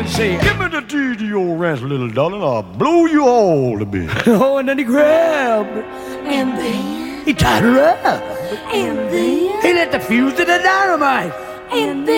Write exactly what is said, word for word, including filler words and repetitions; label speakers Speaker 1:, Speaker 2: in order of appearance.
Speaker 1: Say, give me the deed to your ranch, little darling. I'll blow you all to bits.
Speaker 2: Oh, and then he grabbed her.
Speaker 3: And then,
Speaker 2: He tied her up.
Speaker 3: and then,
Speaker 2: He lit the fuse to the dynamite.
Speaker 3: and then.